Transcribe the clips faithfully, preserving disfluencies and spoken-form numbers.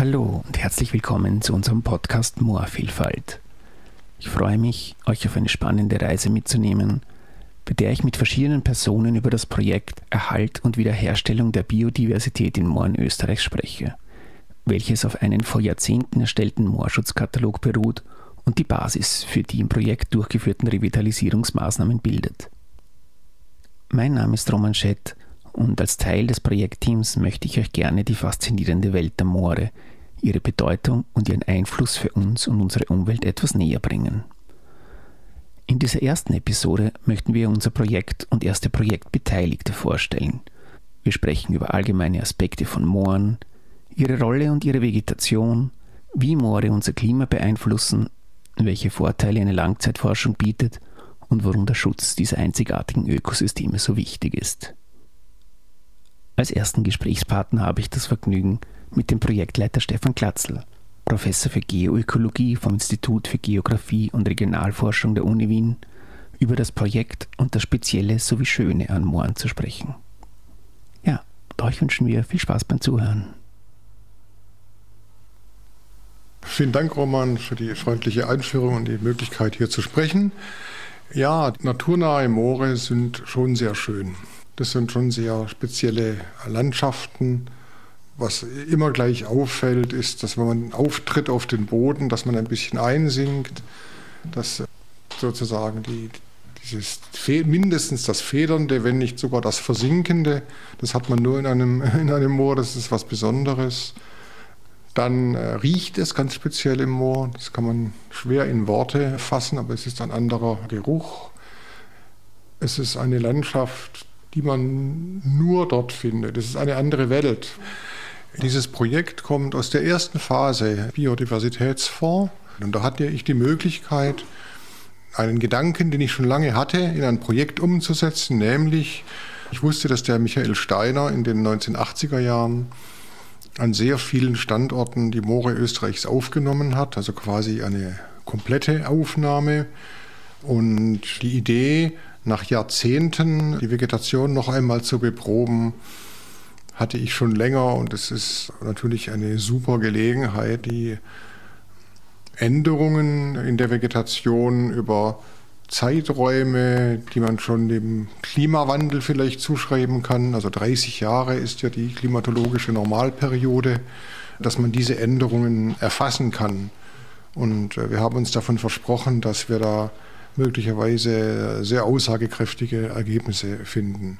Hallo und herzlich willkommen zu unserem Podcast Moorvielfalt. Ich freue mich, euch auf eine spannende Reise mitzunehmen, bei der ich mit verschiedenen Personen über das Projekt Erhalt und Wiederherstellung der Biodiversität in Mooren Österreichs spreche, welches auf einen vor Jahrzehnten erstellten Moorschutzkatalog beruht und die Basis für die im Projekt durchgeführten Revitalisierungsmaßnahmen bildet. Mein Name ist Roman Schett und als Teil des Projektteams möchte ich euch gerne die faszinierende Welt der Moore, ihre Bedeutung und ihren Einfluss für uns und unsere Umwelt etwas näher bringen. In dieser ersten Episode möchten wir unser Projekt und erste Projektbeteiligte vorstellen. Wir sprechen über allgemeine Aspekte von Mooren, ihre Rolle und ihre Vegetation, wie Moore unser Klima beeinflussen, welche Vorteile eine Langzeitforschung bietet und warum der Schutz dieser einzigartigen Ökosysteme so wichtig ist. Als ersten Gesprächspartner habe ich das Vergnügen mit dem Projektleiter Stefan Glatzl, Professor für Geoökologie vom Institut für Geographie und Regionalforschung der Uni Wien, über das Projekt und das Spezielle sowie Schöne an Mooren zu sprechen. Ja, und euch wünschen wir viel Spaß beim Zuhören. Vielen Dank, Roman, für die freundliche Einführung und die Möglichkeit, hier zu sprechen. Ja, naturnahe Moore sind schon sehr schön. Das sind schon sehr spezielle Landschaften. Was immer gleich auffällt, ist, dass wenn man auftritt auf den Boden, dass man ein bisschen einsinkt, dass sozusagen die, dieses mindestens das Federnde, wenn nicht sogar das Versinkende, das hat man nur in einem, in einem Moor, das ist was Besonderes. Dann äh, riecht es ganz speziell im Moor, das kann man schwer in Worte fassen, aber es ist ein anderer Geruch. Es ist eine Landschaft, die man nur dort findet. Es ist eine andere Welt. Dieses Projekt kommt aus der ersten Phase Biodiversitätsfonds. Und da hatte ich die Möglichkeit, einen Gedanken, den ich schon lange hatte, in ein Projekt umzusetzen. Nämlich, ich wusste, dass der Michael Steiner in den neunzehnhundertachtziger Jahren an sehr vielen Standorten die Moore Österreichs aufgenommen hat. Also quasi eine komplette Aufnahme. Und die Idee, nach Jahrzehnten die Vegetation noch einmal zu beproben, hatte ich schon länger und es ist natürlich eine super Gelegenheit, die Änderungen in der Vegetation über Zeiträume, die man schon dem Klimawandel vielleicht zuschreiben kann, also dreißig Jahre ist ja die klimatologische Normalperiode, dass man diese Änderungen erfassen kann. Und wir haben uns davon versprochen, dass wir da möglicherweise sehr aussagekräftige Ergebnisse finden.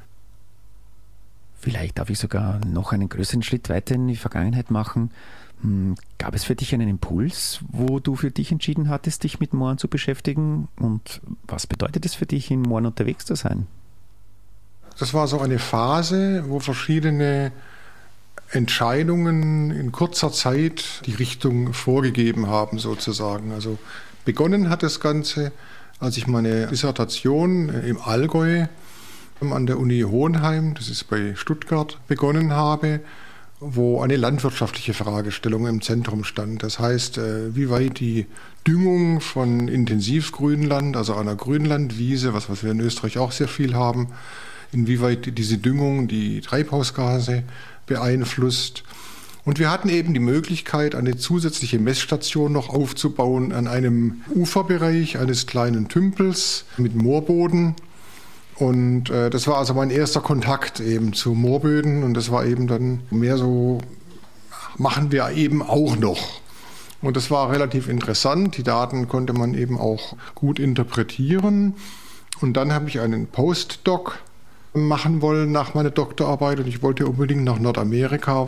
Vielleicht darf ich sogar noch einen größeren Schritt weiter in die Vergangenheit machen. Gab es für dich einen Impuls, wo du für dich entschieden hattest, dich mit Mooren zu beschäftigen? Und was bedeutet es für dich, in Mooren unterwegs zu sein? Das war so eine Phase, wo verschiedene Entscheidungen in kurzer Zeit die Richtung vorgegeben haben, sozusagen. Also begonnen hat das Ganze, als ich meine Dissertation im Allgäu an der Uni Hohenheim, das ist bei Stuttgart, begonnen habe, wo eine landwirtschaftliche Fragestellung im Zentrum stand. Das heißt, wie weit die Düngung von Intensivgrünland, also einer Grünlandwiese, was, was wir in Österreich auch sehr viel haben, inwieweit diese Düngung die Treibhausgase beeinflusst. Und wir hatten eben die Möglichkeit, eine zusätzliche Messstation noch aufzubauen an einem Uferbereich eines kleinen Tümpels mit Moorboden. Und äh, das war also mein erster Kontakt eben zu Moorböden. Und das war eben dann mehr so, machen wir eben auch noch. Und das war relativ interessant. Die Daten konnte man eben auch gut interpretieren. Und dann habe ich einen Postdoc machen wollen nach meiner Doktorarbeit. Und ich wollte unbedingt nach Nordamerika.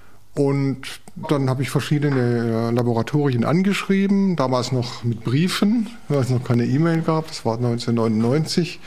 Und dann habe ich verschiedene Laboratorien angeschrieben, damals noch mit Briefen, weil es noch keine E-Mail gab, das war neunzehnhundertneunundneunzig.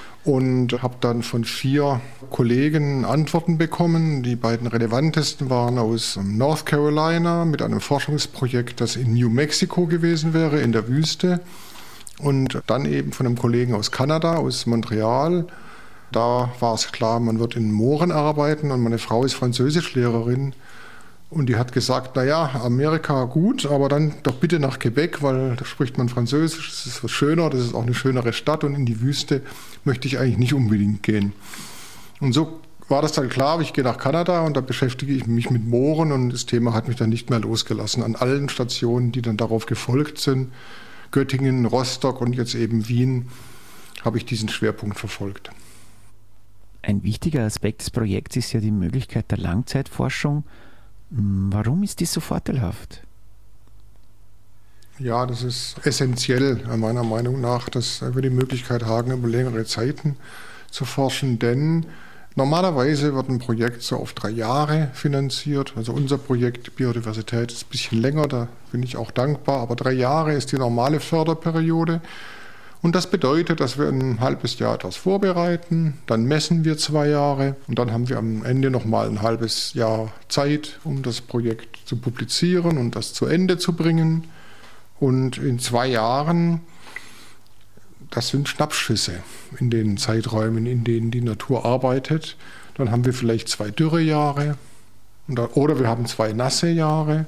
Und habe dann von vier Kollegen Antworten bekommen. Die beiden relevantesten waren aus North Carolina mit einem Forschungsprojekt, das in New Mexico gewesen wäre, in der Wüste. Und dann eben von einem Kollegen aus Kanada, aus Montreal. Da war es klar, man wird in Mooren arbeiten und meine Frau ist Französischlehrerin. Und die hat gesagt, naja, Amerika gut, aber dann doch bitte nach Quebec, weil da spricht man Französisch, das ist was schöner, das ist auch eine schönere Stadt und in die Wüste möchte ich eigentlich nicht unbedingt gehen. Und so war das dann klar, ich gehe nach Kanada und da beschäftige ich mich mit Mooren und das Thema hat mich dann nicht mehr losgelassen. An allen Stationen, die dann darauf gefolgt sind, Göttingen, Rostock und jetzt eben Wien, habe ich diesen Schwerpunkt verfolgt. Ein wichtiger Aspekt des Projekts ist ja die Möglichkeit der Langzeitforschung. Warum ist dies so vorteilhaft? Ja, das ist essentiell meiner Meinung nach, dass wir die Möglichkeit haben, über längere Zeiten zu forschen, denn normalerweise wird ein Projekt so auf drei Jahre finanziert. Also unser Projekt Biodiversität ist ein bisschen länger, da bin ich auch dankbar, aber drei Jahre ist die normale Förderperiode. Und das bedeutet, dass wir ein halbes Jahr etwas vorbereiten, dann messen wir zwei Jahre und dann haben wir am Ende nochmal ein halbes Jahr Zeit, um das Projekt zu publizieren und das zu Ende zu bringen. Und in zwei Jahren, das sind Schnappschüsse in den Zeiträumen, in denen die Natur arbeitet. Dann haben wir vielleicht zwei Dürrejahre oder wir haben zwei nasse Jahre.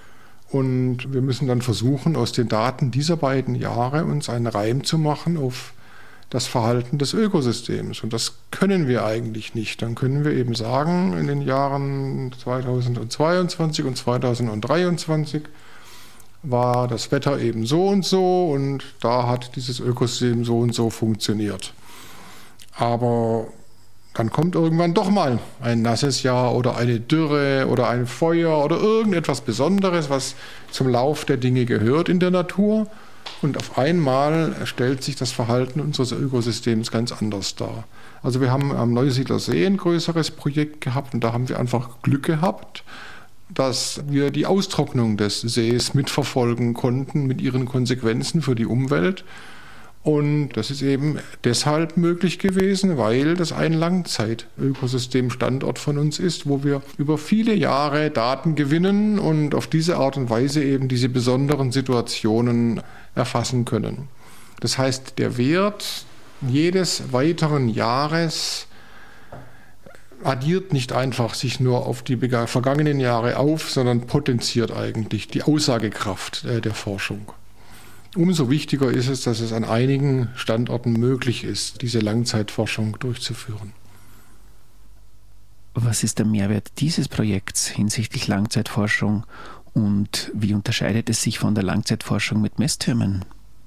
Und wir müssen dann versuchen, aus den Daten dieser beiden Jahre uns einen Reim zu machen auf das Verhalten des Ökosystems. Und das können wir eigentlich nicht. Dann können wir eben sagen, in den Jahren zweitausendzweiundzwanzig und zweitausenddreiundzwanzig war das Wetter eben so und so und da hat dieses Ökosystem so und so funktioniert. Aber dann kommt irgendwann doch mal ein nasses Jahr oder eine Dürre oder ein Feuer oder irgendetwas Besonderes, was zum Lauf der Dinge gehört in der Natur. Und auf einmal stellt sich das Verhalten unseres Ökosystems ganz anders dar. Also wir haben am Neusiedler See ein größeres Projekt gehabt und da haben wir einfach Glück gehabt, dass wir die Austrocknung des Sees mitverfolgen konnten mit ihren Konsequenzen für die Umwelt. Und das ist eben deshalb möglich gewesen, weil das ein Langzeit-Ökosystemstandort von uns ist, wo wir über viele Jahre Daten gewinnen und auf diese Art und Weise eben diese besonderen Situationen erfassen können. Das heißt, der Wert jedes weiteren Jahres addiert nicht einfach sich nur auf die vergangenen Jahre auf, sondern potenziert eigentlich die Aussagekraft der Forschung. Umso wichtiger ist es, dass es an einigen Standorten möglich ist, diese Langzeitforschung durchzuführen. Was ist der Mehrwert dieses Projekts hinsichtlich Langzeitforschung und wie unterscheidet es sich von der Langzeitforschung mit Messtürmen?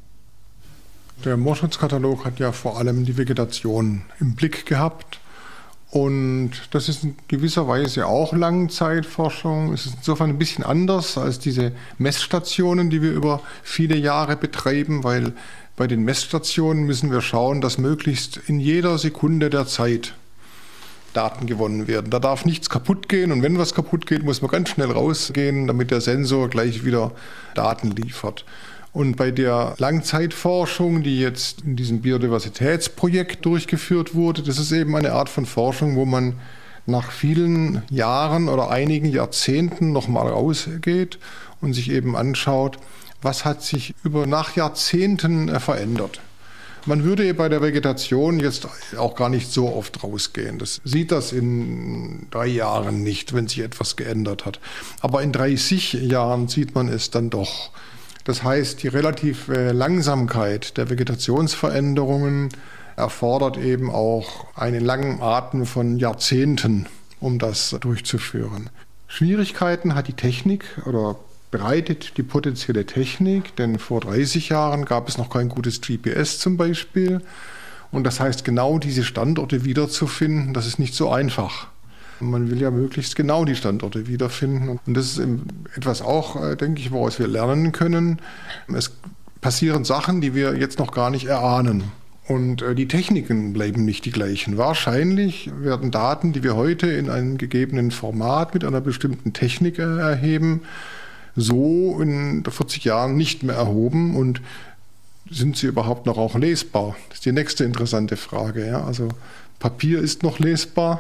Der Moorschutzkatalog hat ja vor allem die Vegetation im Blick gehabt. Und das ist in gewisser Weise auch Langzeitforschung. Es ist insofern ein bisschen anders als diese Messstationen, die wir über viele Jahre betreiben, weil bei den Messstationen müssen wir schauen, dass möglichst in jeder Sekunde der Zeit Daten gewonnen werden. Da darf nichts kaputt gehen und wenn was kaputt geht, muss man ganz schnell rausgehen, damit der Sensor gleich wieder Daten liefert. Und bei der Langzeitforschung, die jetzt in diesem Biodiversitätsprojekt durchgeführt wurde, das ist eben eine Art von Forschung, wo man nach vielen Jahren oder einigen Jahrzehnten nochmal rausgeht und sich eben anschaut, was hat sich über nach Jahrzehnten verändert. Man würde bei der Vegetation jetzt auch gar nicht so oft rausgehen. Das sieht das in drei Jahren nicht, wenn sich etwas geändert hat. Aber in dreißig Jahren sieht man es dann doch. Das heißt, die relative Langsamkeit der Vegetationsveränderungen erfordert eben auch einen langen Atem von Jahrzehnten, um das durchzuführen. Schwierigkeiten hat die Technik oder bereitet die potenzielle Technik, denn vor dreißig Jahren gab es noch kein gutes G P S zum Beispiel. Und das heißt, genau diese Standorte wiederzufinden, das ist nicht so einfach. Man will ja möglichst genau die Standorte wiederfinden. Und das ist etwas auch, denke ich, woraus wir lernen können. Es passieren Sachen, die wir jetzt noch gar nicht erahnen. Und die Techniken bleiben nicht die gleichen. Wahrscheinlich werden Daten, die wir heute in einem gegebenen Format mit einer bestimmten Technik erheben, so in vierzig Jahren nicht mehr erhoben. Und sind sie überhaupt noch auch lesbar? Das ist die nächste interessante Frage. Ja? Also Papier ist noch lesbar.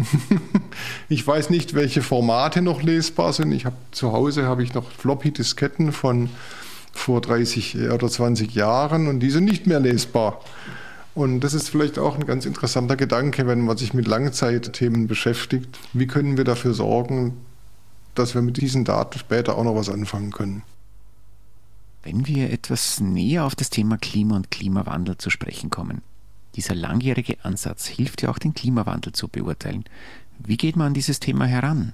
Ich weiß nicht, welche Formate noch lesbar sind. Ich habe zu Hause habe ich noch Floppy-Disketten von vor dreißig oder zwanzig Jahren und die sind nicht mehr lesbar. Und das ist vielleicht auch ein ganz interessanter Gedanke, wenn man sich mit Langzeitthemen beschäftigt. Wie können wir dafür sorgen, dass wir mit diesen Daten später auch noch was anfangen können? Wenn wir etwas näher auf das Thema Klima und Klimawandel zu sprechen kommen, Dieser langjährige Ansatz hilft ja auch, den Klimawandel zu beurteilen. Wie geht man an dieses Thema heran?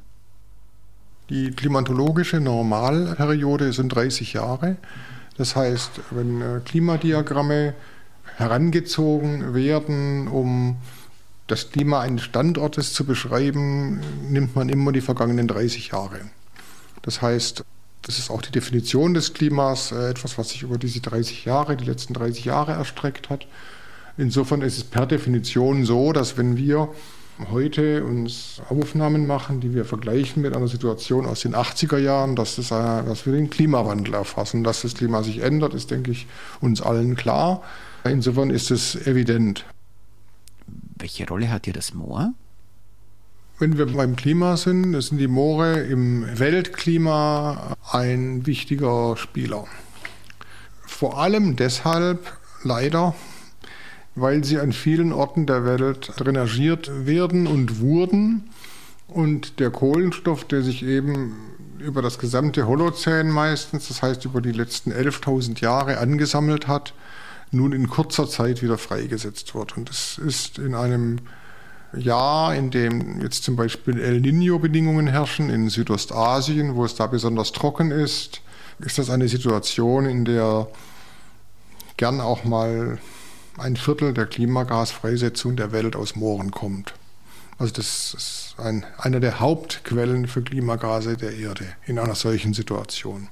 Die klimatologische Normalperiode sind dreißig Jahre. Das heißt, wenn Klimadiagramme herangezogen werden, um das Klima eines Standortes zu beschreiben, nimmt man immer die vergangenen dreißig Jahre. Das heißt, das ist auch die Definition des Klimas, etwas, was sich über diese dreißig Jahre, die letzten dreißig Jahre erstreckt hat. Insofern ist es per Definition so, dass wenn wir heute uns Aufnahmen machen, die wir vergleichen mit einer Situation aus den achtziger Jahren, dass, das, dass wir den Klimawandel erfassen. Dass das Klima sich ändert, ist, denke ich, uns allen klar. Insofern ist es evident. Welche Rolle hat hier das Moor? Wenn wir beim Klima sind, sind die Moore im Weltklima ein wichtiger Spieler. Vor allem deshalb leider, weil sie an vielen Orten der Welt drainagiert werden und wurden und der Kohlenstoff, der sich eben über das gesamte Holozän meistens, das heißt über die letzten elftausend Jahre angesammelt hat, nun in kurzer Zeit wieder freigesetzt wird. Und das ist in einem Jahr, in dem jetzt zum Beispiel El Niño-Bedingungen herrschen in Südostasien, wo es da besonders trocken ist, ist das eine Situation, in der gern auch mal ein Viertel der Klimagasfreisetzung der Welt aus Mooren kommt. Also das ist ein, eine der Hauptquellen für Klimagase der Erde in einer solchen Situation.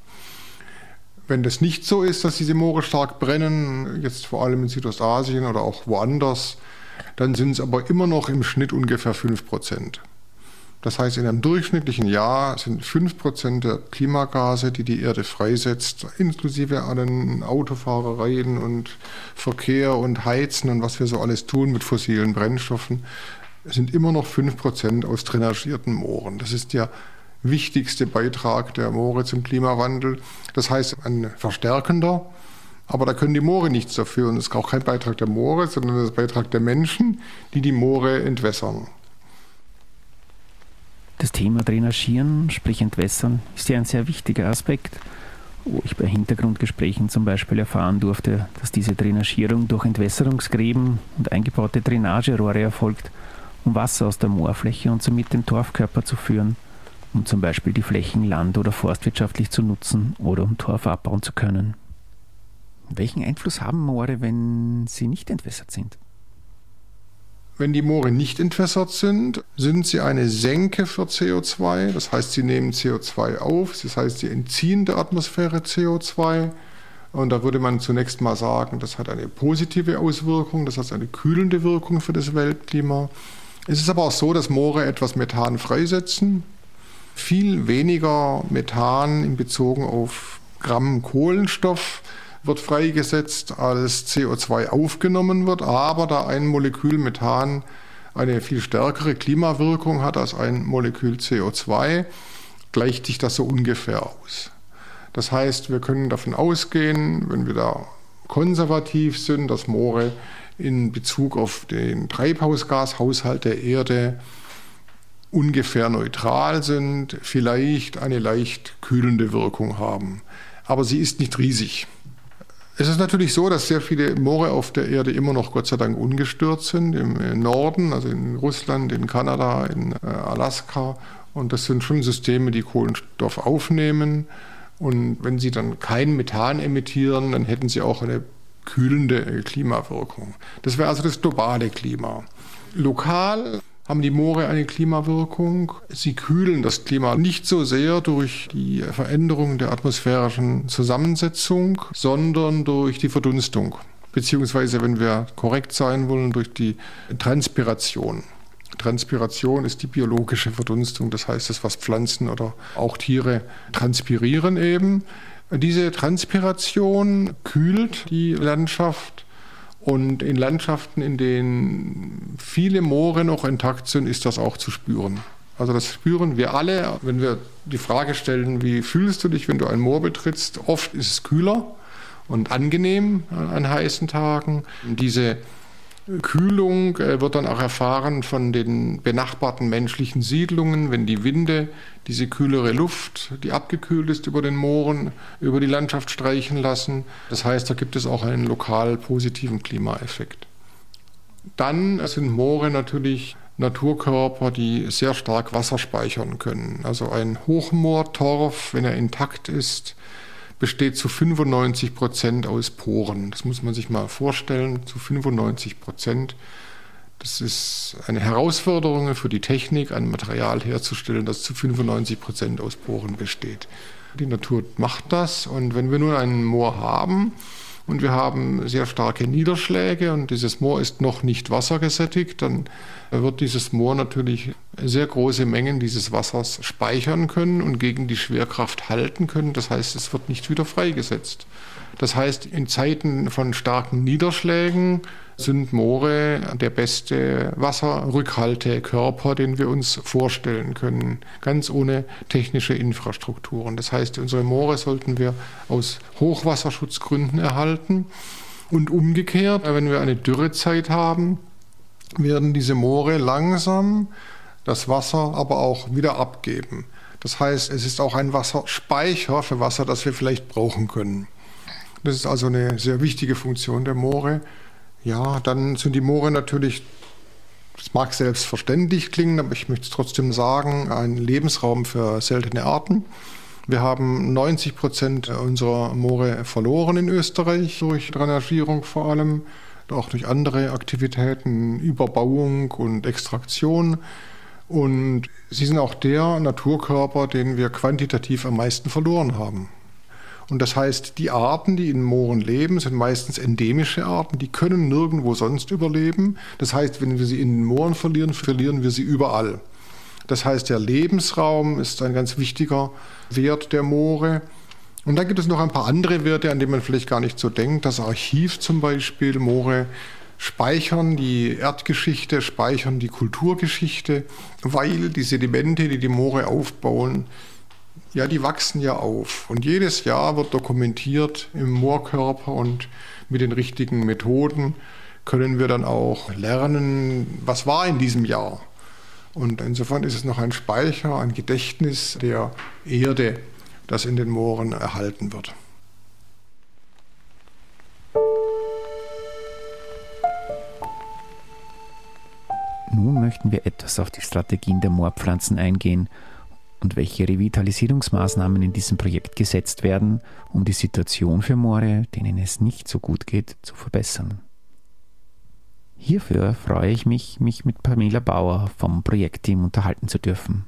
Wenn das nicht so ist, dass diese Moore stark brennen, jetzt vor allem in Südostasien oder auch woanders, dann sind es aber immer noch im Schnitt ungefähr fünf Prozent. Das heißt, in einem durchschnittlichen Jahr sind fünf Prozent der Klimagase, die die Erde freisetzt, inklusive allen Autofahrereien und Verkehr und Heizen und was wir so alles tun mit fossilen Brennstoffen, sind immer noch fünf Prozent aus drainagierten Mooren. Das ist der wichtigste Beitrag der Moore zum Klimawandel. Das heißt, ein verstärkender, aber da können die Moore nichts dafür. Und es ist auch kein Beitrag der Moore, sondern das Beitrag der Menschen, die die Moore entwässern. Das Thema Drainagieren, sprich Entwässern, ist ja ein sehr wichtiger Aspekt, wo ich bei Hintergrundgesprächen zum Beispiel erfahren durfte, dass diese Drainagierung durch Entwässerungsgräben und eingebaute Drainagerohre erfolgt, um Wasser aus der Moorfläche und somit den Torfkörper zu führen, um zum Beispiel die Flächen land- oder forstwirtschaftlich zu nutzen oder um Torf abbauen zu können. Welchen Einfluss haben Moore, wenn sie nicht entwässert sind? Wenn die Moore nicht entwässert sind, sind sie eine Senke für C O zwei. Das heißt, sie nehmen C O zwei auf. Das heißt, sie entziehen der Atmosphäre C O zwei. Und da würde man zunächst mal sagen, das hat eine positive Auswirkung. Das hat eine kühlende Wirkung für das Weltklima. Es ist aber auch so, dass Moore etwas Methan freisetzen. Viel weniger Methan in Bezug auf Gramm Kohlenstoff wird freigesetzt, als C O zwei aufgenommen wird. Aber da ein Molekül Methan eine viel stärkere Klimawirkung hat als ein Molekül C O zwei, gleicht sich das so ungefähr aus. Das heißt, wir können davon ausgehen, wenn wir da konservativ sind, dass Moore in Bezug auf den Treibhausgashaushalt der Erde ungefähr neutral sind, vielleicht eine leicht kühlende Wirkung haben. Aber sie ist nicht riesig. Es ist natürlich so, dass sehr viele Moore auf der Erde immer noch Gott sei Dank ungestört sind, im Norden, also in Russland, in Kanada, in Alaska. Und das sind schon Systeme, die Kohlenstoff aufnehmen. Und wenn sie dann kein Methan emittieren, dann hätten sie auch eine kühlende Klimawirkung. Das wäre also das globale Klima. Lokal haben die Moore eine Klimawirkung. Sie kühlen das Klima nicht so sehr durch die Veränderung der atmosphärischen Zusammensetzung, sondern durch die Verdunstung. Beziehungsweise, wenn wir korrekt sein wollen, durch die Transpiration. Transpiration ist die biologische Verdunstung, das heißt, das, was Pflanzen oder auch Tiere transpirieren eben. Diese Transpiration kühlt die Landschaft. Und in Landschaften, in denen viele Moore noch intakt sind, ist das auch zu spüren. Also das spüren wir alle, wenn wir die Frage stellen, wie fühlst du dich, wenn du ein Moor betrittst? Oft ist es kühler und angenehm an heißen Tagen. Diese Kühlung wird dann auch erfahren von den benachbarten menschlichen Siedlungen, wenn die Winde diese kühlere Luft, die abgekühlt ist über den Mooren, über die Landschaft streichen lassen. Das heißt, da gibt es auch einen lokal positiven Klimaeffekt. Dann sind Moore natürlich Naturkörper, die sehr stark Wasser speichern können. Also ein Hochmoortorf, wenn er intakt ist, besteht zu fünfundneunzig Prozent aus Poren. Das muss man sich mal vorstellen, zu fünfundneunzig Prozent. Das ist eine Herausforderung für die Technik, ein Material herzustellen, das zu fünfundneunzig Prozent aus Poren besteht. Die Natur macht das, und wenn wir nun einen Moor haben und wir haben sehr starke Niederschläge und dieses Moor ist noch nicht wassergesättigt, dann wird dieses Moor natürlich sehr große Mengen dieses Wassers speichern können und gegen die Schwerkraft halten können. Das heißt, es wird nicht wieder freigesetzt. Das heißt, in Zeiten von starken Niederschlägen sind Moore der beste Wasserrückhaltekörper, den wir uns vorstellen können, ganz ohne technische Infrastrukturen. Das heißt, unsere Moore sollten wir aus Hochwasserschutzgründen erhalten. Und umgekehrt, wenn wir eine Dürrezeit haben, werden diese Moore langsam das Wasser aber auch wieder abgeben. Das heißt, es ist auch ein Wasserspeicher für Wasser, das wir vielleicht brauchen können. Das ist also eine sehr wichtige Funktion der Moore. Ja, dann sind die Moore natürlich, das mag selbstverständlich klingen, aber ich möchte es trotzdem sagen, ein Lebensraum für seltene Arten. Wir haben neunzig Prozent unserer Moore verloren in Österreich, durch Drainagierung vor allem, auch durch andere Aktivitäten, Überbauung und Extraktion. Und sie sind auch der Naturkörper, den wir quantitativ am meisten verloren haben. Und das heißt, die Arten, die in Mooren leben, sind meistens endemische Arten, die können nirgendwo sonst überleben. Das heißt, wenn wir sie in den Mooren verlieren, verlieren wir sie überall. Das heißt, der Lebensraum ist ein ganz wichtiger Wert der Moore. Und dann gibt es noch ein paar andere Werte, an die man vielleicht gar nicht so denkt. Das Archiv zum Beispiel. Moore speichern die Erdgeschichte, speichern die Kulturgeschichte, weil die Sedimente, die die Moore aufbauen, ja, die wachsen ja auf. Und jedes Jahr wird dokumentiert im Moorkörper, und mit den richtigen Methoden können wir dann auch lernen, was war in diesem Jahr. Und insofern ist es noch ein Speicher, ein Gedächtnis der Erde, das in den Mooren erhalten wird. Nun möchten wir etwas auf die Strategien der Moorpflanzen eingehen und welche Revitalisierungsmaßnahmen in diesem Projekt gesetzt werden, um die Situation für Moore, denen es nicht so gut geht, zu verbessern. Hierfür freue ich mich, mich mit Pamela Bauer vom Projektteam unterhalten zu dürfen.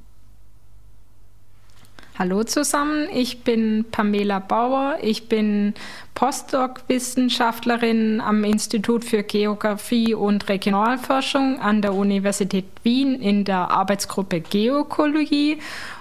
Hallo zusammen, ich bin Pamela Bauer, ich bin Postdoc-Wissenschaftlerin am Institut für Geographie und Regionalforschung an der Universität Wien in der Arbeitsgruppe Geökologie.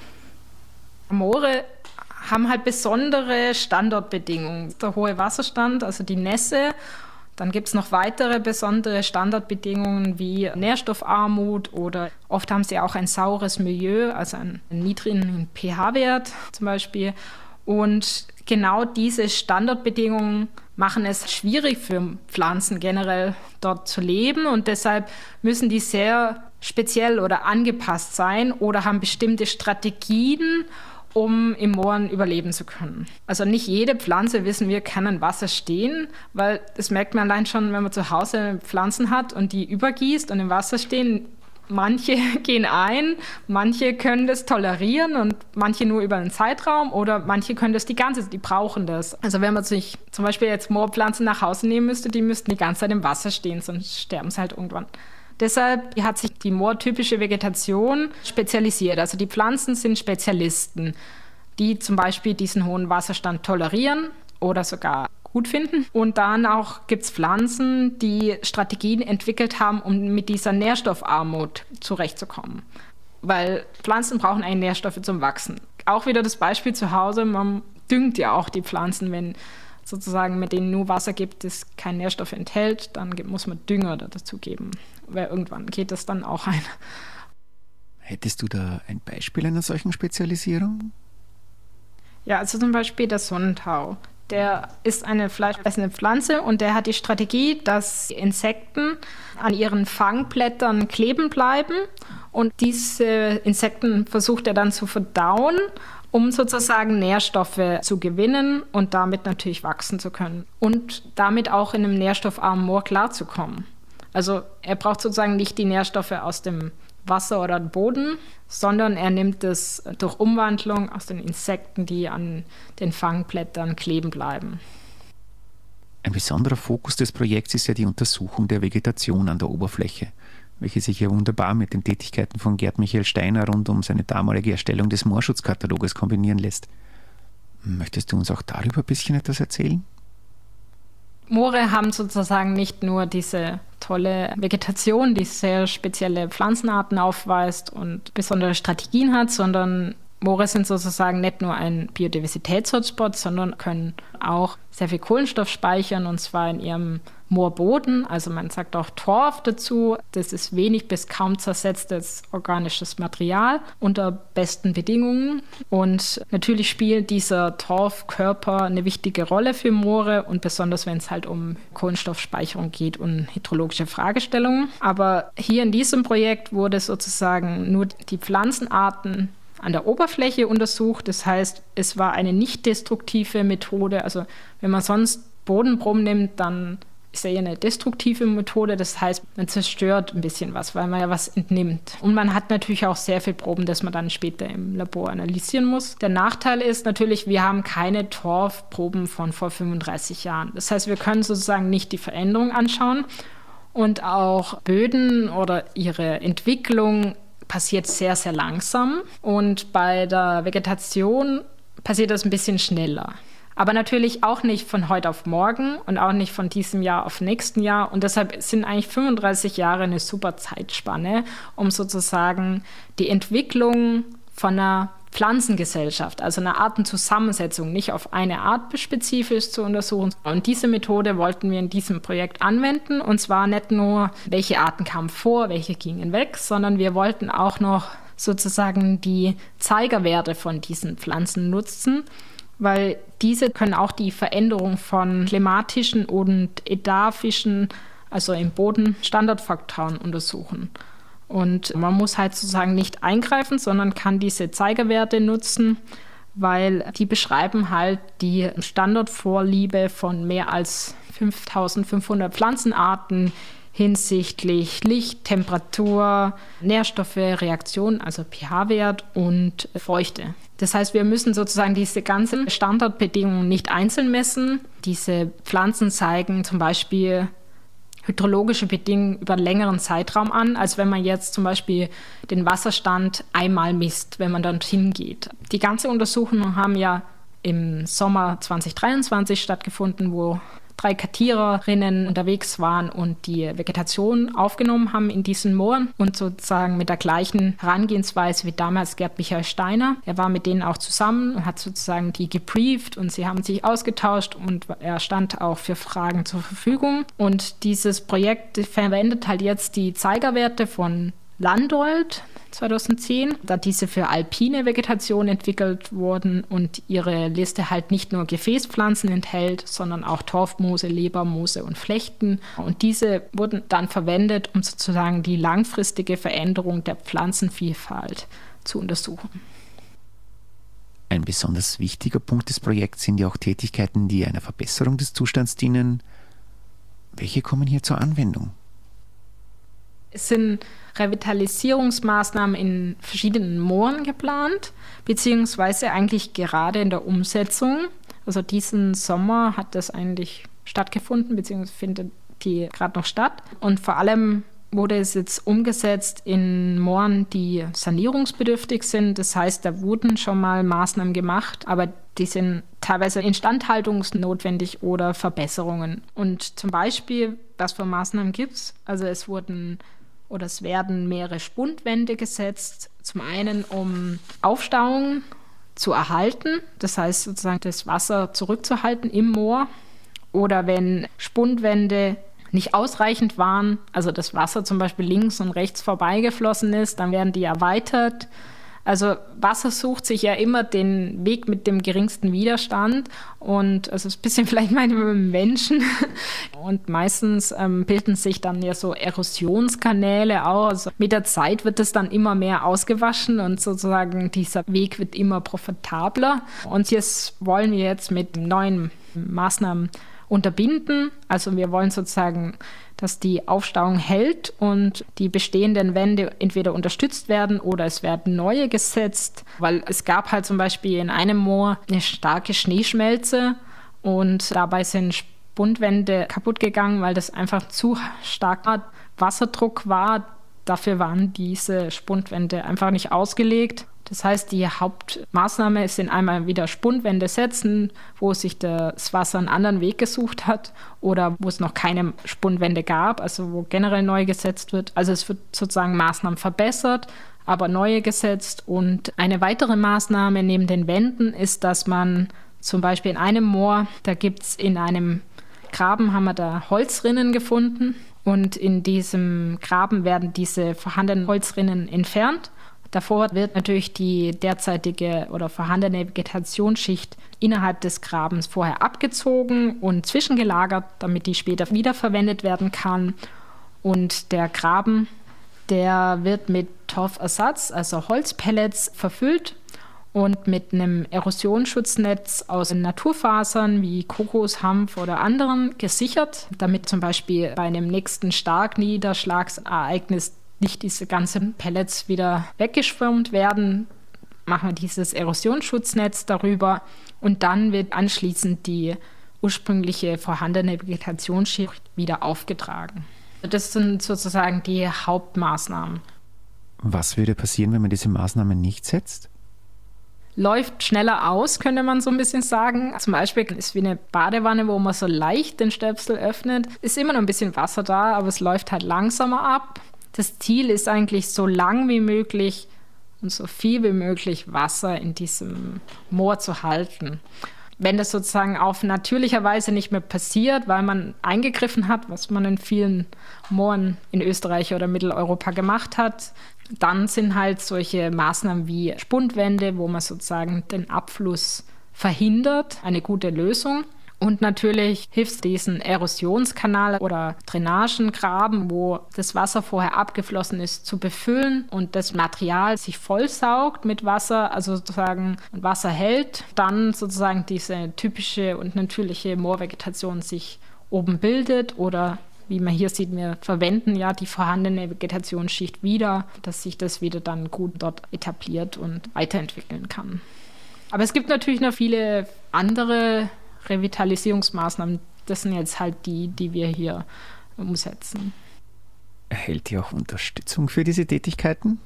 Moore haben halt besondere Standortbedingungen. Der hohe Wasserstand, also die Nässe. Dann gibt es noch weitere besondere Standardbedingungen wie Nährstoffarmut, oder oft haben sie auch ein saures Milieu, also einen niedrigen pH-Wert zum Beispiel. Und genau diese Standardbedingungen machen es schwierig für Pflanzen generell dort zu leben, und deshalb müssen die sehr speziell oder angepasst sein oder haben bestimmte Strategien, um im Mooren überleben zu können. Also nicht jede Pflanze, wissen wir, kann in Wasser stehen, weil das merkt man allein schon, wenn man zu Hause Pflanzen hat und die übergießt und im Wasser stehen. Manche gehen ein, manche können das tolerieren und manche nur über einen Zeitraum, oder manche können das die ganze Zeit, die brauchen das. Also wenn man sich zum Beispiel jetzt Moorpflanzen nach Hause nehmen müsste, die müssten die ganze Zeit im Wasser stehen, sonst sterben sie halt irgendwann. Deshalb hat sich die moortypische Vegetation spezialisiert. Also die Pflanzen sind Spezialisten, die zum Beispiel diesen hohen Wasserstand tolerieren oder sogar gut finden. Und dann auch gibt es Pflanzen, die Strategien entwickelt haben, um mit dieser Nährstoffarmut zurechtzukommen. Weil Pflanzen brauchen eigentlich Nährstoffe zum Wachsen. Auch wieder das Beispiel zu Hause, man düngt ja auch die Pflanzen, wenn sozusagen mit denen nur Wasser gibt, das keinen Nährstoff enthält, dann muss man Dünger dazu geben. Weil irgendwann geht das dann auch ein. Hättest du da ein Beispiel einer solchen Spezialisierung? Ja, also zum Beispiel der Sonnentau. Der ist eine fleischfressende Pflanze und der hat die Strategie, dass Insekten an ihren Fangblättern kleben bleiben, und diese Insekten versucht er dann zu verdauen, um sozusagen Nährstoffe zu gewinnen und damit natürlich wachsen zu können und damit auch in einem nährstoffarmen Moor klarzukommen. Also er braucht sozusagen nicht die Nährstoffe aus dem Wasser oder dem Boden, sondern er nimmt es durch Umwandlung aus den Insekten, die an den Fangblättern kleben bleiben. Ein besonderer Fokus des Projekts ist ja die Untersuchung der Vegetation an der Oberfläche, welche sich ja wunderbar mit den Tätigkeiten von Gerd Michael Steiner rund um seine damalige Erstellung des Moorschutzkataloges kombinieren lässt. Möchtest du uns auch darüber ein bisschen etwas erzählen? Moore haben sozusagen nicht nur diese tolle Vegetation, die sehr spezielle Pflanzenarten aufweist und besondere Strategien hat, sondern Moore sind sozusagen nicht nur ein Biodiversitätshotspot, sondern können auch sehr viel Kohlenstoff speichern, und zwar in ihrem Moorboden. Also man sagt auch Torf dazu. Das ist wenig bis kaum zersetztes organisches Material unter besten Bedingungen. Und natürlich spielt dieser Torfkörper eine wichtige Rolle für Moore, und besonders wenn es halt um Kohlenstoffspeicherung geht und hydrologische Fragestellungen. Aber hier in diesem Projekt wurde sozusagen nur die Pflanzenarten an der Oberfläche untersucht. Das heißt, es war eine nicht destruktive Methode. Also wenn man sonst Bodenproben nimmt, dann ist ja eine destruktive Methode. Das heißt, man zerstört ein bisschen was, weil man ja was entnimmt. Und man hat natürlich auch sehr viele Proben, das man dann später im Labor analysieren muss. Der Nachteil ist natürlich, wir haben keine Torfproben von vor fünfunddreißig Jahren. Das heißt, wir können sozusagen nicht die Veränderung anschauen. Und auch Böden oder ihre Entwicklung passiert sehr, sehr langsam, und bei der Vegetation passiert das ein bisschen schneller. Aber natürlich auch nicht von heute auf morgen und auch nicht von diesem Jahr auf nächsten Jahr, und deshalb sind eigentlich fünfunddreißig Jahre eine super Zeitspanne, um sozusagen die Entwicklung von einer Pflanzengesellschaft, also einer Artenzusammensetzung, nicht auf eine Art spezifisch zu untersuchen. Und diese Methode wollten wir in diesem Projekt anwenden, und zwar nicht nur, welche Arten kamen vor, welche gingen weg, sondern wir wollten auch noch sozusagen die Zeigerwerte von diesen Pflanzen nutzen, weil diese können auch die Veränderung von klimatischen und edaphischen, also im Boden, Standardfaktoren untersuchen. Und man muss halt sozusagen nicht eingreifen, sondern kann diese Zeigerwerte nutzen, weil die beschreiben halt die Standardvorliebe von mehr als fünftausendfünfhundert Pflanzenarten hinsichtlich Licht, Temperatur, Nährstoffe, Reaktion, also pH-Wert und Feuchte. Das heißt, wir müssen sozusagen diese ganzen Standardbedingungen nicht einzeln messen. Diese Pflanzen zeigen zum Beispiel hydrologische Bedingungen über einen längeren Zeitraum an, als wenn man jetzt zum Beispiel den Wasserstand einmal misst, wenn man dorthin geht. Die ganze Untersuchung haben ja im Sommer zweitausenddreiundzwanzig stattgefunden, wo drei Kartiererinnen unterwegs waren und die Vegetation aufgenommen haben in diesen Mooren und sozusagen mit der gleichen Herangehensweise wie damals Gerd Michael Steiner. Er war mit denen auch zusammen und hat sozusagen die gebrieft, und sie haben sich ausgetauscht, und er stand auch für Fragen zur Verfügung. Und dieses Projekt verwendet halt jetzt die Zeigerwerte von Landolt zweitausendzehn, da diese für alpine Vegetation entwickelt wurden und ihre Liste halt nicht nur Gefäßpflanzen enthält, sondern auch Torfmoose, Lebermoose und Flechten. Und diese wurden dann verwendet, um sozusagen die langfristige Veränderung der Pflanzenvielfalt zu untersuchen. Ein besonders wichtiger Punkt des Projekts sind ja auch Tätigkeiten, die einer Verbesserung des Zustands dienen. Welche kommen hier zur Anwendung? Es sind Revitalisierungsmaßnahmen in verschiedenen Mooren geplant, beziehungsweise eigentlich gerade in der Umsetzung. Also diesen Sommer hat das eigentlich stattgefunden, beziehungsweise findet die gerade noch statt. Und vor allem wurde es jetzt umgesetzt in Mooren, die sanierungsbedürftig sind. Das heißt, da wurden schon mal Maßnahmen gemacht, aber die sind teilweise instandhaltungsnotwendig oder Verbesserungen. Und zum Beispiel, was für Maßnahmen gibt es? Also es wurden oder es werden mehrere Spundwände gesetzt, zum einen um Aufstauungen zu erhalten, das heißt sozusagen das Wasser zurückzuhalten im Moor, oder wenn Spundwände nicht ausreichend waren, also das Wasser zum Beispiel links und rechts vorbeigeflossen ist, dann werden die erweitert. Also Wasser sucht sich ja immer den Weg mit dem geringsten Widerstand, und also ist ein bisschen vielleicht manchmal mit dem Menschen, und meistens ähm, bilden sich dann ja so Erosionskanäle aus. Also mit der Zeit wird es dann immer mehr ausgewaschen, und sozusagen dieser Weg wird immer profitabler, und jetzt wollen wir jetzt mit neuen Maßnahmen unterbinden. Also wir wollen sozusagen, dass die Aufstauung hält und die bestehenden Wände entweder unterstützt werden oder es werden neue gesetzt, weil es gab halt zum Beispiel in einem Moor eine starke Schneeschmelze und dabei sind Spundwände kaputt gegangen, weil das einfach zu starker Wasserdruck war. Dafür waren diese Spundwände einfach nicht ausgelegt. Das heißt, die Hauptmaßnahme sind einmal wieder Spundwände setzen, wo sich das Wasser einen anderen Weg gesucht hat oder wo es noch keine Spundwände gab, also wo generell neu gesetzt wird. Also es wird sozusagen Maßnahmen verbessert, aber neue gesetzt. Und eine weitere Maßnahme neben den Wänden ist, dass man zum Beispiel in einem Moor, da gibt es in einem Graben, haben wir da Holzrinnen gefunden und in diesem Graben werden diese vorhandenen Holzrinnen entfernt. Davor wird natürlich die derzeitige oder vorhandene Vegetationsschicht innerhalb des Grabens vorher abgezogen und zwischengelagert, damit die später wiederverwendet werden kann. Und der Graben, der wird mit Torfersatz, also Holzpellets, verfüllt und mit einem Erosionsschutznetz aus Naturfasern wie Kokos, Hanf oder anderen gesichert, damit zum Beispiel bei einem nächsten Starkniederschlagsereignis nicht diese ganzen Pellets wieder weggeschwemmt werden, machen wir dieses Erosionsschutznetz darüber und dann wird anschließend die ursprüngliche vorhandene Vegetationsschicht wieder aufgetragen. Das sind sozusagen die Hauptmaßnahmen. Was würde passieren, wenn man diese Maßnahmen nicht setzt? Läuft schneller aus, könnte man so ein bisschen sagen. Zum Beispiel ist es wie eine Badewanne, wo man so leicht den Stöpsel öffnet. Ist immer noch ein bisschen Wasser da, aber es läuft halt langsamer ab. Das Ziel ist eigentlich, so lang wie möglich und so viel wie möglich Wasser in diesem Moor zu halten. Wenn das sozusagen auf natürlicher Weise nicht mehr passiert, weil man eingegriffen hat, was man in vielen Mooren in Österreich oder Mitteleuropa gemacht hat, dann sind halt solche Maßnahmen wie Spundwände, wo man sozusagen den Abfluss verhindert, eine gute Lösung. Und natürlich hilft diesen Erosionskanal oder Drainagengraben, wo das Wasser vorher abgeflossen ist, zu befüllen und das Material sich vollsaugt mit Wasser, also sozusagen Wasser hält, dann sozusagen diese typische und natürliche Moorvegetation sich oben bildet oder wie man hier sieht, wir verwenden ja die vorhandene Vegetationsschicht wieder, dass sich das wieder dann gut dort etabliert und weiterentwickeln kann. Aber es gibt natürlich noch viele andere Revitalisierungsmaßnahmen, das sind jetzt halt die, die wir hier umsetzen. Erhält ihr auch Unterstützung für diese Tätigkeiten?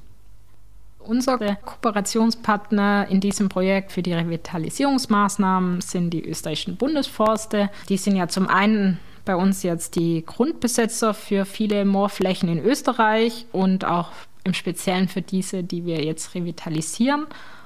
Unsere Kooperationspartner in diesem Projekt für die Revitalisierungsmaßnahmen sind die österreichischen Bundesforste. Die sind ja zum einen bei uns jetzt die Grundbesetzer für viele Moorflächen in Österreich und auch im Speziellen für diese, die wir jetzt revitalisieren.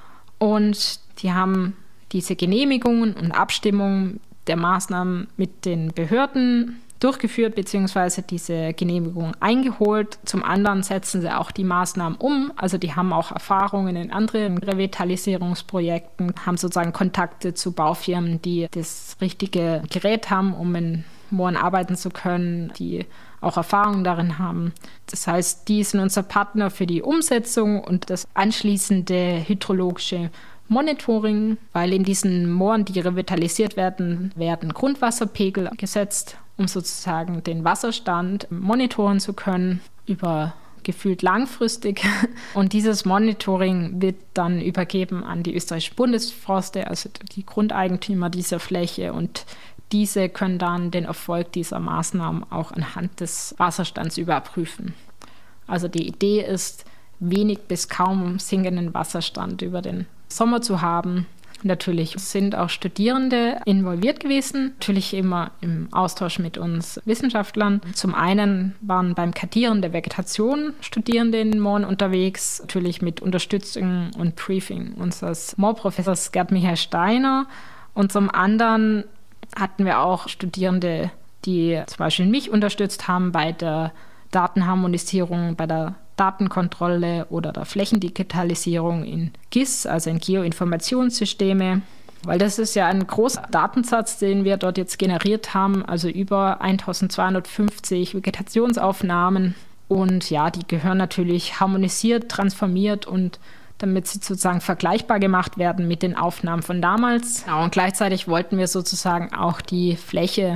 Und die haben diese Genehmigungen und Abstimmungen der Maßnahmen mit den Behörden durchgeführt bzw. diese Genehmigung eingeholt. Zum anderen setzen sie auch die Maßnahmen um. Also die haben auch Erfahrungen in anderen Revitalisierungsprojekten, haben sozusagen Kontakte zu Baufirmen, die das richtige Gerät haben, um in Mooren arbeiten zu können, die auch Erfahrungen darin haben. Das heißt, die sind unser Partner für die Umsetzung und das anschließende hydrologische Monitoring, weil in diesen Mooren, die revitalisiert werden, werden Grundwasserpegel gesetzt, um sozusagen den Wasserstand monitoren zu können über gefühlt langfristig. Und dieses Monitoring wird dann übergeben an die österreichischen Bundesforste, also die Grundeigentümer dieser Fläche, und diese können dann den Erfolg dieser Maßnahmen auch anhand des Wasserstands überprüfen. Also die Idee ist, wenig bis kaum sinkenden Wasserstand über den Sommer zu haben. Natürlich sind auch Studierende involviert gewesen, natürlich immer im Austausch mit uns Wissenschaftlern. Zum einen waren beim Kartieren der Vegetation Studierende in den Mooren unterwegs, natürlich mit Unterstützung und Briefing unseres Moorprofessors Gerd Michael Steiner. Und zum anderen hatten wir auch Studierende, die zum Beispiel mich unterstützt haben bei der Datenharmonisierung, bei der Datenkontrolle oder der Flächendigitalisierung in G I S, also in Geoinformationssysteme. Weil das ist ja ein großer Datensatz, den wir dort jetzt generiert haben, also über eintausendzweihundertfünfzig Vegetationsaufnahmen. Und ja, die gehören natürlich harmonisiert, transformiert und damit sie sozusagen vergleichbar gemacht werden mit den Aufnahmen von damals. Ja, und gleichzeitig wollten wir sozusagen auch die Fläche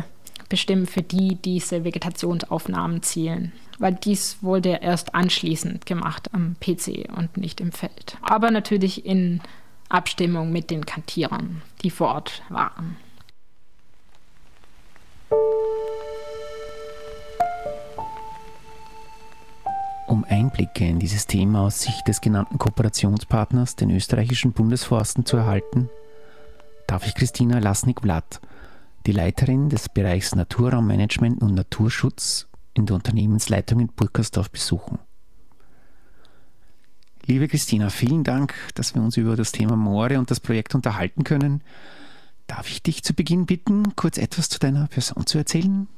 bestimmen, für die diese Vegetationsaufnahmen zielen. Weil dies wurde erst anschließend gemacht am P C und nicht im Feld. Aber natürlich in Abstimmung mit den Kartierern, die vor Ort waren. Um Einblicke in dieses Thema aus Sicht des genannten Kooperationspartners, den österreichischen Bundesforsten, zu erhalten, darf ich Christina Lasnik-Blatt, die Leiterin des Bereichs Naturraummanagement und Naturschutz in der Unternehmensleitung in Burkersdorf, besuchen. Liebe Christina, vielen Dank, dass wir uns über das Thema Moore und das Projekt unterhalten können. Darf ich dich zu Beginn bitten, kurz etwas zu deiner Person zu erzählen?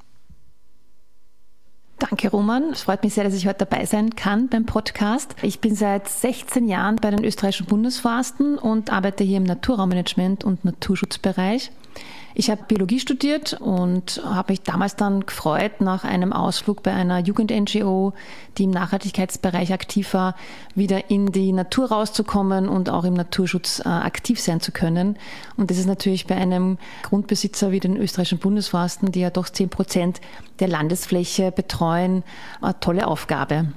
Danke, Roman. Es freut mich sehr, dass ich heute dabei sein kann beim Podcast. Ich bin seit sechzehn Jahren bei den österreichischen Bundesforsten und arbeite hier im Naturraummanagement und Naturschutzbereich. Ich habe Biologie studiert und habe mich damals dann gefreut, nach einem Ausflug bei einer Jugend-N G O, die im Nachhaltigkeitsbereich aktiv war, wieder in die Natur rauszukommen und auch im Naturschutz äh, aktiv sein zu können. Und das ist natürlich bei einem Grundbesitzer wie den österreichischen Bundesforsten, die ja doch zehn Prozent der Landesfläche betreuen, eine tolle Aufgabe.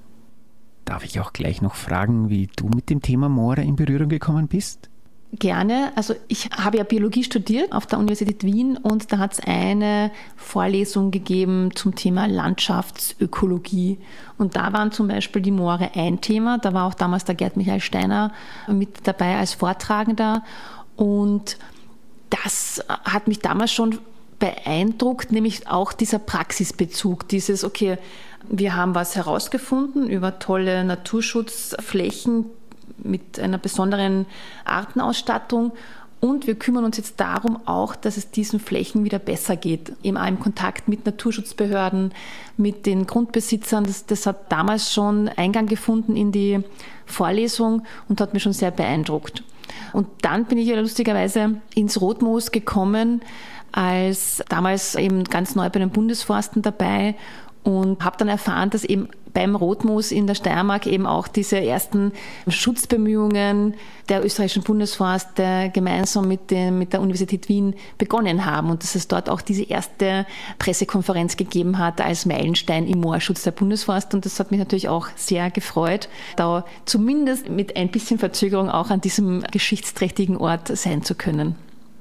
Darf ich auch gleich noch fragen, wie du mit dem Thema Moore in Berührung gekommen bist? Gerne. Also ich habe ja Biologie studiert auf der Universität Wien und da hat es eine Vorlesung gegeben zum Thema Landschaftsökologie. Und da waren zum Beispiel die Moore ein Thema. Da war auch damals der Gerd Michael Steiner mit dabei als Vortragender. Und das hat mich damals schon beeindruckt, nämlich auch dieser Praxisbezug, dieses, okay, wir haben was herausgefunden über tolle Naturschutzflächen, mit einer besonderen Artenausstattung und wir kümmern uns jetzt darum auch, dass es diesen Flächen wieder besser geht. Eben auch im Kontakt mit Naturschutzbehörden, mit den Grundbesitzern. Das, das hat damals schon Eingang gefunden in die Vorlesung und hat mich schon sehr beeindruckt. Und dann bin ich ja lustigerweise ins Rotmoos gekommen, als damals eben ganz neu bei den Bundesforsten dabei und habe dann erfahren, dass eben beim Rotmoos in der Steiermark eben auch diese ersten Schutzbemühungen der österreichischen Bundesforste gemeinsam mit, dem, mit der Universität Wien begonnen haben und dass es dort auch diese erste Pressekonferenz gegeben hat als Meilenstein im Moorschutz der Bundesforste. Und das hat mich natürlich auch sehr gefreut, da zumindest mit ein bisschen Verzögerung auch an diesem geschichtsträchtigen Ort sein zu können.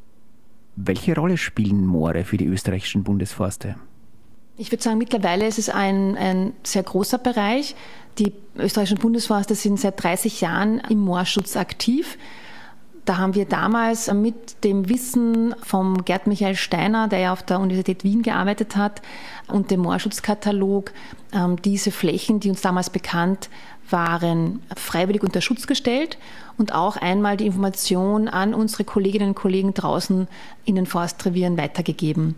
Welche Rolle spielen Moore für die österreichischen Bundesforste? Ich würde sagen, mittlerweile ist es ein, ein sehr großer Bereich. Die österreichischen Bundesforste sind seit dreißig Jahren im Moorschutz aktiv. Da haben wir damals mit dem Wissen vom Gerd Michael Steiner, der ja auf der Universität Wien gearbeitet hat, und dem Moorschutzkatalog diese Flächen, die uns damals bekannt waren, freiwillig unter Schutz gestellt und auch einmal die Information an unsere Kolleginnen und Kollegen draußen in den Forstrevieren weitergegeben.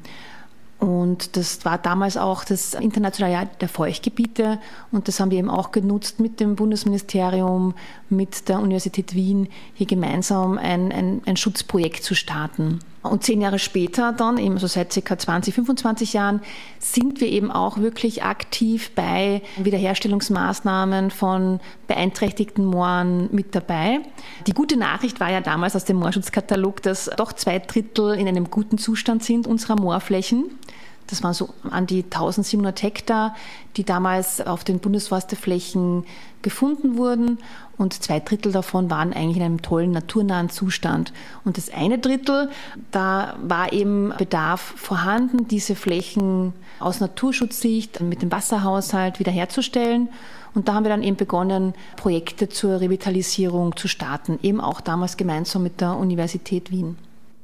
Und das war damals auch das internationale Jahr der Feuchtgebiete und das haben wir eben auch genutzt mit dem Bundesministerium, mit der Universität Wien, hier gemeinsam ein, ein, ein Schutzprojekt zu starten. Und zehn Jahre später dann, eben so seit ca. zwanzig, fünfundzwanzig Jahren, sind wir eben auch wirklich aktiv bei Wiederherstellungsmaßnahmen von beeinträchtigten Mooren mit dabei. Die gute Nachricht war ja damals aus dem Moorschutzkatalog, dass doch zwei Drittel in einem guten Zustand sind unserer Moorflächen. Das waren so an die eintausendsiebenhundert Hektar, die damals auf den Bundesforsteflächen gefunden wurden. Und zwei Drittel davon waren eigentlich in einem tollen, naturnahen Zustand. Und das eine Drittel, da war eben Bedarf vorhanden, diese Flächen aus Naturschutzsicht mit dem Wasserhaushalt wiederherzustellen. Und da haben wir dann eben begonnen, Projekte zur Revitalisierung zu starten, eben auch damals gemeinsam mit der Universität Wien.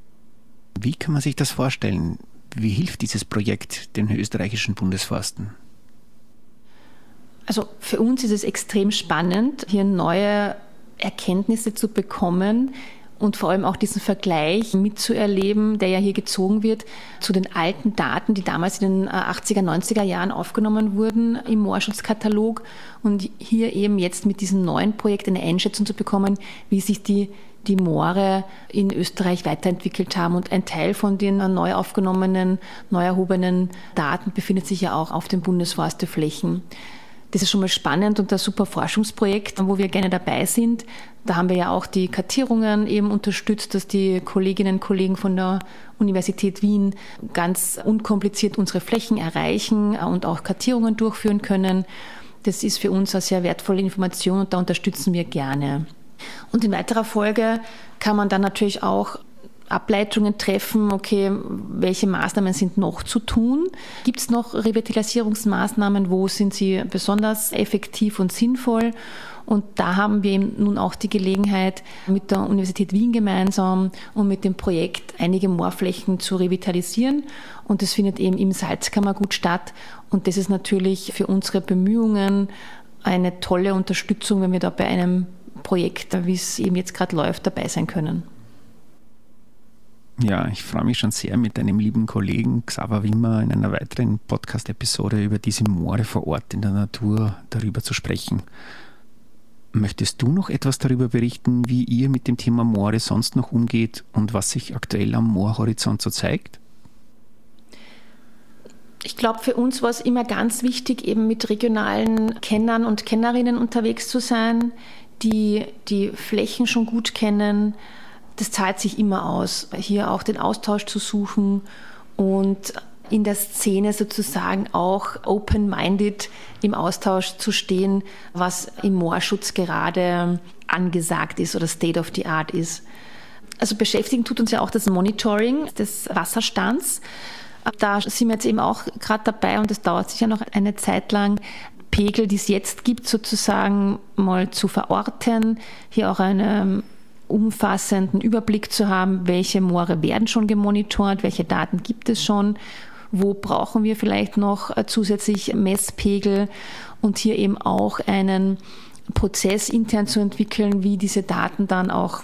Wie kann man sich das vorstellen? Wie hilft dieses Projekt den österreichischen Bundesforsten? Also für uns ist es extrem spannend, hier neue Erkenntnisse zu bekommen und vor allem auch diesen Vergleich mitzuerleben, der ja hier gezogen wird zu den alten Daten, die damals in den achtziger, neunziger Jahren aufgenommen wurden im Moorschutzkatalog und hier eben jetzt mit diesem neuen Projekt eine Einschätzung zu bekommen, wie sich die die Moore in Österreich weiterentwickelt haben. Und ein Teil von den neu aufgenommenen, neu erhobenen Daten befindet sich ja auch auf den Bundesforsteflächen. Das ist schon mal spannend und ein super Forschungsprojekt, wo wir gerne dabei sind. Da haben wir ja auch die Kartierungen eben unterstützt, dass die Kolleginnen und Kollegen von der Universität Wien ganz unkompliziert unsere Flächen erreichen und auch Kartierungen durchführen können. Das ist für uns eine sehr wertvolle Information und da unterstützen wir gerne. Und in weiterer Folge kann man dann natürlich auch Ableitungen treffen, okay, welche Maßnahmen sind noch zu tun? Gibt es noch Revitalisierungsmaßnahmen? Wo sind sie besonders effektiv und sinnvoll? Und da haben wir eben nun auch die Gelegenheit, mit der Universität Wien gemeinsam und mit dem Projekt einige Moorflächen zu revitalisieren. Und das findet eben im Salzkammergut statt. Und das ist natürlich für unsere Bemühungen eine tolle Unterstützung, wenn wir da bei einem Projekt, wie es eben jetzt gerade läuft, dabei sein können. Ja, ich freue mich schon sehr, mit einem lieben Kollegen Xaver Wimmer in einer weiteren Podcast-Episode über diese Moore vor Ort in der Natur darüber zu sprechen. Möchtest du noch etwas darüber berichten, wie ihr mit dem Thema Moore sonst noch umgeht und was sich aktuell am Moorhorizont so zeigt? Ich glaube, für uns war es immer ganz wichtig, eben mit regionalen Kennern und Kennerinnen unterwegs zu sein, die die Flächen schon gut kennen. Das zahlt sich immer aus, hier auch den Austausch zu suchen und in der Szene sozusagen auch open-minded im Austausch zu stehen, was im Moorschutz gerade angesagt ist oder State of the Art ist. Also beschäftigen tut uns ja auch das Monitoring des Wasserstands. Da sind wir jetzt eben auch gerade dabei und das dauert sicher noch eine Zeit lang, Pegel, die es jetzt gibt, sozusagen mal zu verorten, hier auch eine umfassenden Überblick zu haben, welche Moore werden schon gemonitort, welche Daten gibt es schon, wo brauchen wir vielleicht noch zusätzlich Messpegel und hier eben auch einen Prozess intern zu entwickeln, wie diese Daten dann auch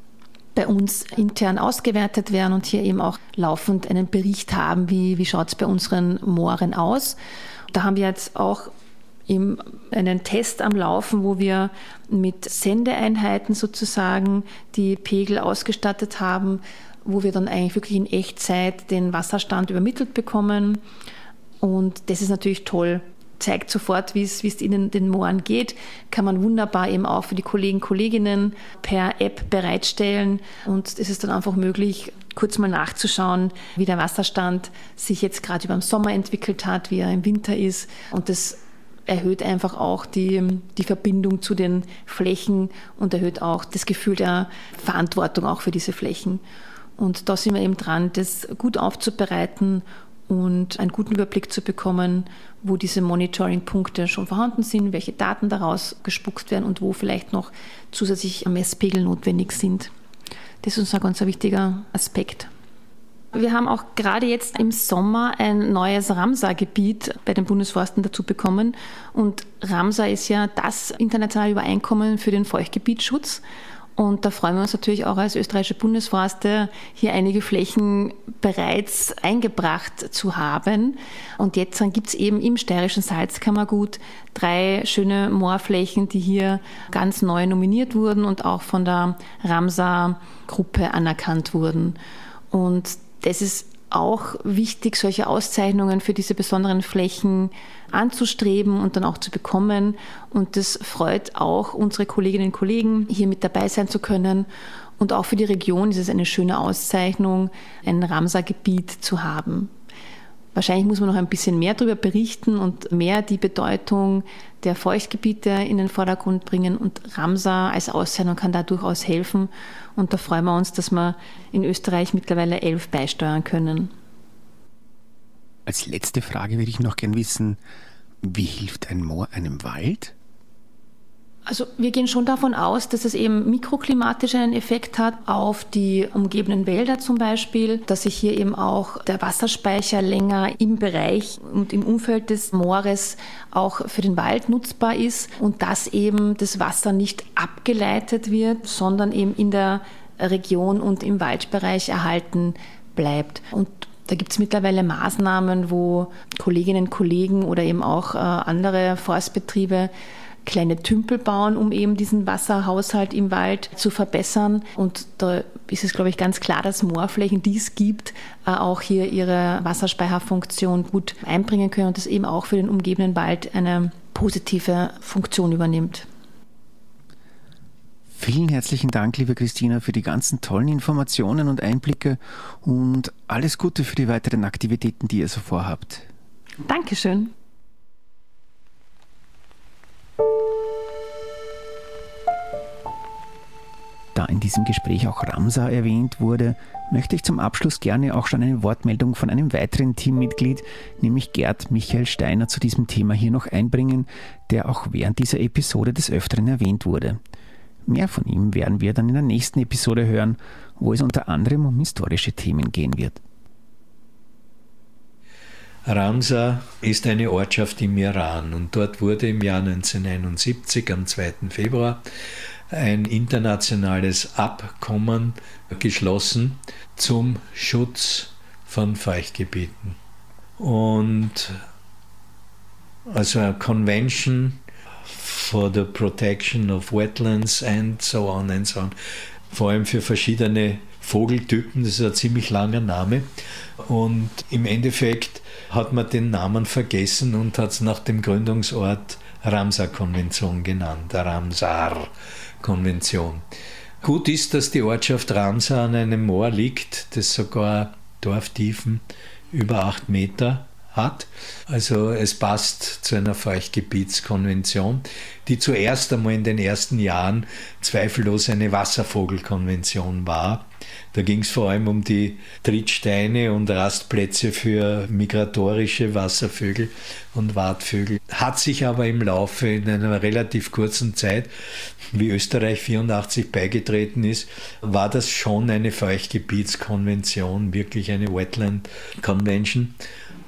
bei uns intern ausgewertet werden und hier eben auch laufend einen Bericht haben, wie, wie schaut es bei unseren Mooren aus. Da haben wir jetzt auch eben einen Test am Laufen, wo wir mit Sendeeinheiten sozusagen die Pegel ausgestattet haben, wo wir dann eigentlich wirklich in Echtzeit den Wasserstand übermittelt bekommen. Und das ist natürlich toll. Zeigt sofort, wie es, wie es ihnen den Mooren geht, kann man wunderbar eben auch für die Kollegen, Kolleginnen per App bereitstellen. Und es ist dann einfach möglich, kurz mal nachzuschauen, wie der Wasserstand sich jetzt gerade über den Sommer entwickelt hat, wie er im Winter ist. Und das erhöht einfach auch die, die Verbindung zu den Flächen und erhöht auch das Gefühl der Verantwortung auch für diese Flächen. Und da sind wir eben dran, das gut aufzubereiten und einen guten Überblick zu bekommen, wo diese Monitoring-Punkte schon vorhanden sind, welche Daten daraus gespuckt werden und wo vielleicht noch zusätzlich Messpegel notwendig sind. Das ist uns ein ganz wichtiger Aspekt. Wir haben auch gerade jetzt im Sommer ein neues Ramsar-Gebiet bei den Bundesforsten dazu bekommen. Und Ramsar ist ja das internationale Übereinkommen für den Feuchtgebietsschutz. Und da freuen wir uns natürlich auch als österreichische Bundesforste, hier einige Flächen bereits eingebracht zu haben. Und jetzt gibt es eben im steirischen Salzkammergut drei schöne Moorflächen, die hier ganz neu nominiert wurden und auch von der Ramsar-Gruppe anerkannt wurden. Und das ist auch wichtig, solche Auszeichnungen für diese besonderen Flächen anzustreben und dann auch zu bekommen. Und das freut auch unsere Kolleginnen und Kollegen, hier mit dabei sein zu können. Und auch für die Region ist es eine schöne Auszeichnung, ein Ramsar-Gebiet zu haben. Wahrscheinlich muss man noch ein bisschen mehr darüber berichten und mehr die Bedeutung der Feuchtgebiete in den Vordergrund bringen. Und Ramsar als Auszeichnung kann da durchaus helfen. Und da freuen wir uns, dass wir in Österreich mittlerweile elf beisteuern können. Als letzte Frage würde ich noch gern wissen, wie hilft ein Moor einem Wald? Also wir gehen schon davon aus, dass es eben mikroklimatisch einen Effekt hat auf die umgebenden Wälder zum Beispiel, dass sich hier eben auch der Wasserspeicher länger im Bereich und im Umfeld des Moores auch für den Wald nutzbar ist und dass eben das Wasser nicht abgeleitet wird, sondern eben in der Region und im Waldbereich erhalten bleibt. Und da gibt es mittlerweile Maßnahmen, wo Kolleginnen und Kollegen oder eben auch äh, andere Forstbetriebe kleine Tümpel bauen, um eben diesen Wasserhaushalt im Wald zu verbessern. Und da ist es, glaube ich, ganz klar, dass Moorflächen, die es gibt, auch hier ihre Wasserspeicherfunktion gut einbringen können und das eben auch für den umgebenden Wald eine positive Funktion übernimmt. Vielen herzlichen Dank, liebe Christina, für die ganzen tollen Informationen und Einblicke und alles Gute für die weiteren Aktivitäten, die ihr so vorhabt. Dankeschön. Da in diesem Gespräch auch Ramsar erwähnt wurde, möchte ich zum Abschluss gerne auch schon eine Wortmeldung von einem weiteren Teammitglied, nämlich Gerd Michael Steiner, zu diesem Thema hier noch einbringen, der auch während dieser Episode des Öfteren erwähnt wurde. Mehr von ihm werden wir dann in der nächsten Episode hören, wo es unter anderem um historische Themen gehen wird. Ramsar ist eine Ortschaft im Iran und dort wurde im Jahr neunzehnhunderteinundsiebzig, am zweiten Februar, ein internationales Abkommen geschlossen zum Schutz von Feuchtgebieten. Und also eine Convention for the Protection of Wetlands and so on and so on. Vor allem für verschiedene Vogeltypen, das ist ein ziemlich langer Name. Und im Endeffekt hat man den Namen vergessen und hat es nach dem Gründungsort Ramsar-Konvention genannt, der Ramsar-Konvention. Gut ist, dass die Ortschaft Ramsar an einem Moor liegt, das sogar Dorftiefen über acht Meter hat. Also es passt zu einer Feuchtgebietskonvention, die zuerst einmal in den ersten Jahren zweifellos eine Wasservogelkonvention war. Da ging es vor allem um die Trittsteine und Rastplätze für migratorische Wasservögel und Wartvögel. Hat sich aber im Laufe in einer relativ kurzen Zeit, wie Österreich vierundachtzig beigetreten ist, war das schon eine Feuchtgebietskonvention, wirklich eine Wetland Convention,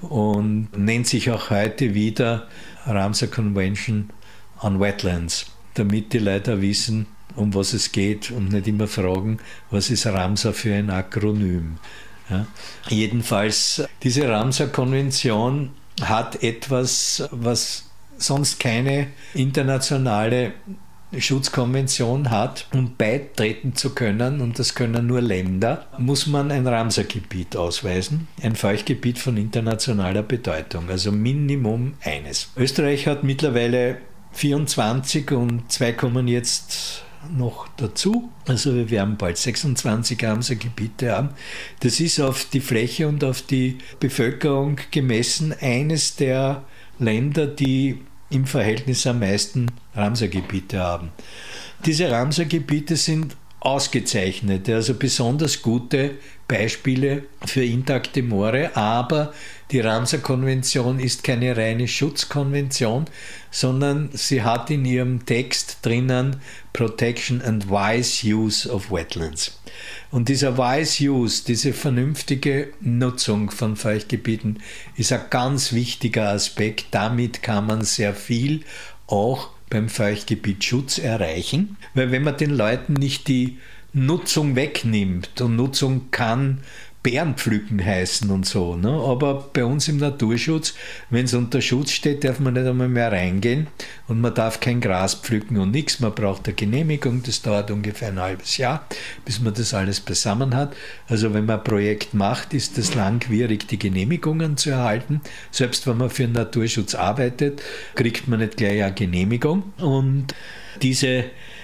und nennt sich auch heute wieder Ramsar Convention on Wetlands, damit die Leute wissen, um was es geht und nicht immer fragen, was ist Ramsar für ein Akronym. Ja. Jedenfalls, diese Ramsar-Konvention hat etwas, was sonst keine internationale Schutzkonvention hat. Um beitreten zu können, und das können nur Länder, muss man ein Ramsar-Gebiet ausweisen, ein Feuchtgebiet von internationaler Bedeutung, also Minimum eines. Österreich hat mittlerweile vierundzwanzig und zwei kommen jetzt noch dazu. Also wir werden bald sechsundzwanzig Ramsar-Gebiete haben. Das ist auf die Fläche und auf die Bevölkerung gemessen eines der Länder, die im Verhältnis am meisten Ramsar-Gebiete haben. Diese Ramsar-Gebiete sind ausgezeichnete, also besonders gute Beispiele für intakte Moore, aber die Ramsar-Konvention ist keine reine Schutzkonvention, sondern sie hat in ihrem Text drinnen Protection and Wise Use of Wetlands. Und dieser Wise Use, diese vernünftige Nutzung von Feuchtgebieten, ist ein ganz wichtiger Aspekt. Damit kann man sehr viel auch beim Feuchtgebietsschutz erreichen, weil wenn man den Leuten nicht die Nutzung wegnimmt, und Nutzung kann Beerenpflücken heißen und so, ne? Aber bei uns im Naturschutz, wenn es unter Schutz steht, darf man nicht einmal mehr reingehen und man darf kein Gras pflücken und nichts, man braucht eine Genehmigung, das dauert ungefähr ein halbes Jahr, bis man das alles beisammen hat. Also wenn man ein Projekt macht, ist es langwierig, die Genehmigungen zu erhalten. Selbst wenn man für den Naturschutz arbeitet, kriegt man nicht gleich eine Genehmigung. Und diese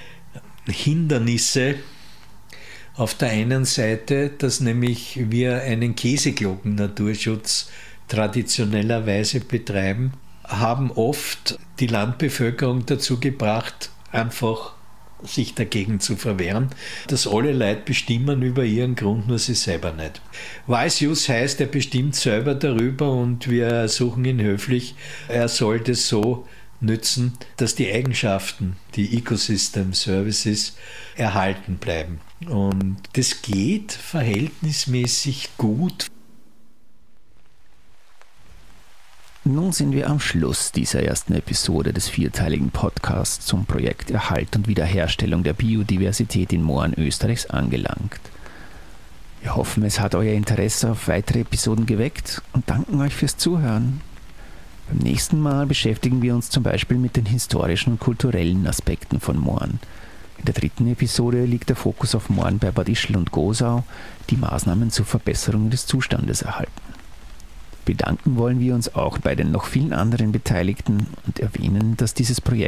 Hindernisse auf der einen Seite, dass nämlich wir einen Käseglocken-Naturschutz traditionellerweise betreiben, haben oft die Landbevölkerung dazu gebracht, einfach sich dagegen zu verwehren, dass alle Leute bestimmen über ihren Grund, nur sie selber nicht. Wise Use heißt, er bestimmt selber darüber und wir ersuchen ihn höflich, er soll das so nützen, dass die Eigenschaften, die Ecosystem Services, erhalten bleiben. Und das geht verhältnismäßig gut. Nun sind wir am Schluss dieser ersten Episode des vierteiligen Podcasts zum Projekt Erhalt und Wiederherstellung der Biodiversität in Mooren Österreichs angelangt. Wir hoffen, es hat euer Interesse auf weitere Episoden geweckt und danken euch fürs Zuhören. Beim nächsten Mal beschäftigen wir uns zum Beispiel mit den historischen und kulturellen Aspekten von Mooren. In der dritten Episode liegt der Fokus auf Mooren bei Bad Ischl und Gosau, die Maßnahmen zur Verbesserung des Zustandes erhalten. Bedanken wollen wir uns auch bei den noch vielen anderen Beteiligten und erwähnen, dass dieses Projekt